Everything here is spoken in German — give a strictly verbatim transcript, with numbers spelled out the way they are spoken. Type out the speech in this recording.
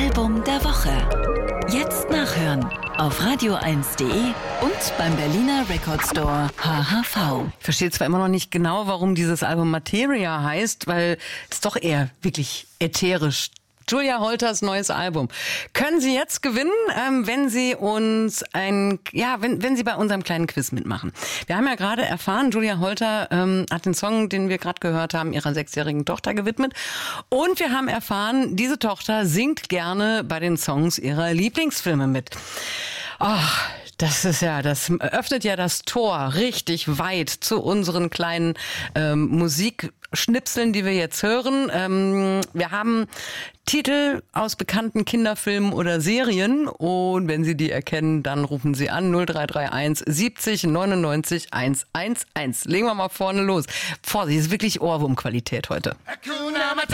Album der Woche. Jetzt nachhören auf radio eins punkt de und beim Berliner Record Store H H V. Ich verstehe zwar immer noch nicht genau, warum dieses Album Materia heißt, weil es doch eher wirklich ätherisch. Julia Holters neues Album. Können Sie jetzt gewinnen, ähm, wenn Sie uns ein, ja, wenn, wenn Sie bei unserem kleinen Quiz mitmachen. Wir haben ja gerade erfahren, Julia Holter ähm, hat den Song, den wir gerade gehört haben, ihrer sechsjährigen Tochter gewidmet. Und wir haben erfahren, diese Tochter singt gerne bei den Songs ihrer Lieblingsfilme mit. Ach, das ist ja, das öffnet ja das Tor richtig weit zu unseren kleinen ähm, Musikschnipseln, die wir jetzt hören. Ähm, wir haben Titel aus bekannten Kinderfilmen oder Serien und wenn Sie die erkennen, dann rufen Sie an null drei drei eins siebzig neunundneunzig hundertelf. Legen wir mal vorne los. Vorsicht, ist wirklich Ohrwurmqualität heute.